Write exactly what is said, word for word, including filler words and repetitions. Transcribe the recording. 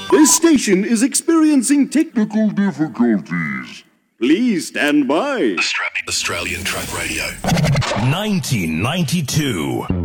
This station is experiencing technical difficulties. Please stand by. Australian Truck Radio. nineteen ninety-two.